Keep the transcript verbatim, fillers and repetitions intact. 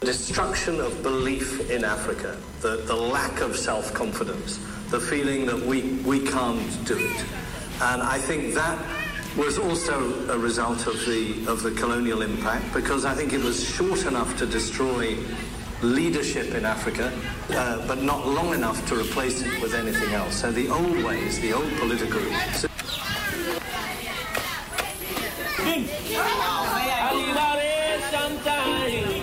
destruction of belief in Africa, the, the lack of self-confidence, the feeling that we, we can't do it. And I think that was also a result of the, of the colonial impact, because I think it was short enough to destroy leadership in Africa, uh, but not long enough to replace it with anything else. So the old ways, the old political...